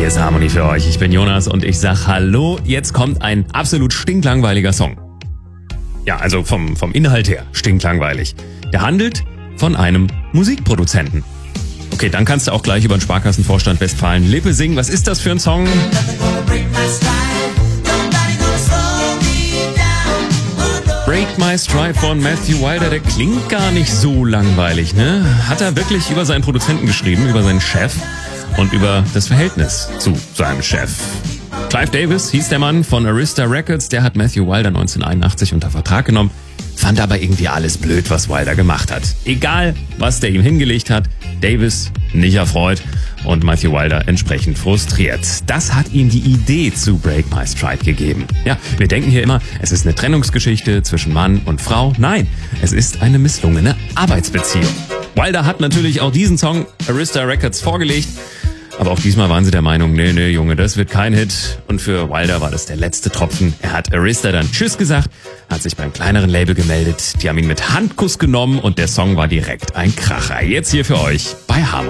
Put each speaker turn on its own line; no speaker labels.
Hier ist Harmony für euch. Ich bin Jonas und ich sag Hallo. Jetzt kommt ein absolut stinklangweiliger Song. Ja, also vom Inhalt her stinklangweilig. Der handelt von einem Musikproduzenten. Okay, dann kannst du auch gleich über den Sparkassenvorstand Westfalen-Lippe singen. Was ist das für ein Song? Break My Stride von Matthew Wilder, der klingt gar nicht so langweilig, ne? Hat er wirklich über seinen Produzenten geschrieben, über seinen Chef und über das Verhältnis zu seinem Chef. Clive Davis hieß der Mann von Arista Records, der hat Matthew Wilder 1981 unter Vertrag genommen, fand aber irgendwie alles blöd, was Wilder gemacht hat. Egal, was der ihm hingelegt hat, Davis nicht erfreut und Matthew Wilder entsprechend frustriert. Das hat ihm die Idee zu Break My Stride gegeben. Ja, wir denken hier immer, es ist eine Trennungsgeschichte zwischen Mann und Frau. Nein, es ist eine misslungene Arbeitsbeziehung. Wilder hat natürlich auch diesen Song Arista Records vorgelegt, aber auch diesmal waren sie der Meinung, nee, Junge, das wird kein Hit. Und für Wilder war das der letzte Tropfen. Er hat Arista dann Tschüss gesagt, hat sich beim kleineren Label gemeldet. Die haben ihn mit Handkuss genommen und der Song war direkt ein Kracher. Jetzt hier für euch bei Harmony.